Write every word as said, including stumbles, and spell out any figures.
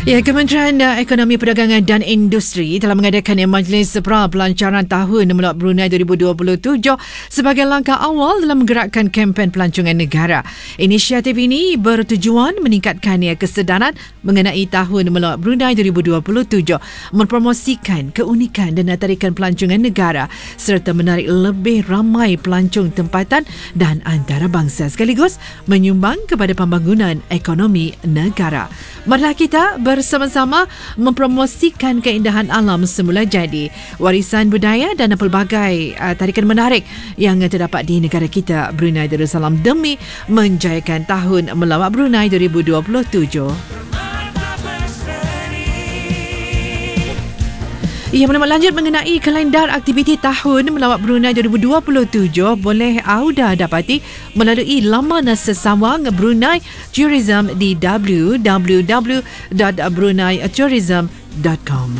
Ya, Kementerian Ekonomi Perdagangan dan Industri telah mengadakan Majlis Pra-Pelancaran Tahun Melawat Brunei dua ribu dua puluh tujuh sebagai langkah awal dalam menggerakkan kempen pelancongan negara. Inisiatif ini bertujuan meningkatkan kesedaran mengenai Tahun Melawat Brunei dua ribu dua puluh tujuh, mempromosikan keunikan dan tarikan pelancongan negara serta menarik lebih ramai pelancong tempatan dan antarabangsa sekaligus menyumbang kepada pembangunan ekonomi negara. Marilah kita bersama-sama mempromosikan keindahan alam semula jadi, warisan budaya dan pelbagai uh, tarikan menarik yang terdapat di negara kita Brunei Darussalam demi menjayakan Tahun Melawat Brunei dua ribu dua puluh tujuh. Ia menambah lanjut mengenai kalendar aktiviti Tahun Melawat Brunei dua ribu dua puluh tujuh boleh anda dapati melalui laman sesawang Brunei Tourism di w w w dot brunei tourism dot com.